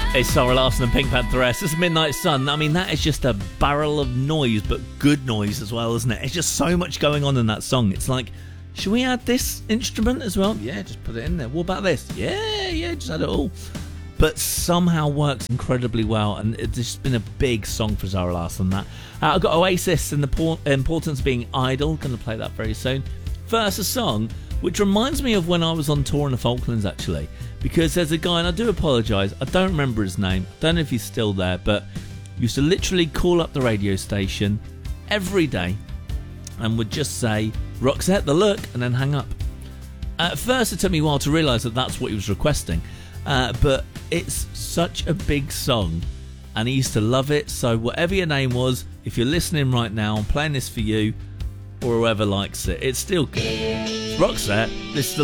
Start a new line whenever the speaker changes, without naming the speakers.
It's Sarah Larsson and Pink Pantheress. This is Midnight Sun. I mean, that is just a barrel of noise, but good noise as well, isn't it? It's just so much going on in that song. It's like, should we add this instrument as well? Yeah, just put it in there. What about this? Yeah, just add it all. But somehow works incredibly well, and it's just been a big song for Zara Larsson. That I've got Oasis and the Importance of Being Idle. Going to play that very soon. First, a song which reminds me of when I was on tour in the Falklands, actually, because there's a guy, and I do apologise, I don't remember his name, I don't know if he's still there, but used to literally call up the radio station every day and would just say, "Roxette, the look," and then hang up. At first, it took me a while to realise that that's what he was requesting, but it's such a big song, and he used to love it. So whatever your name was, if you're listening right now, I'm playing this for you, or whoever likes it. It's still good. It's Roxette. This is the